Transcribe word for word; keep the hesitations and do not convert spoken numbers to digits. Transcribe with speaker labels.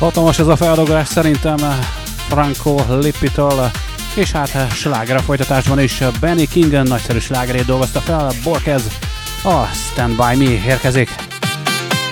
Speaker 1: Hatalmas ez a feldolgozás szerintem Franco Lippitől, és hát sláger a folytatásban is Benny King nagyszerű slágerét dolgozta fel, Borkez, a Stand By Me érkezik.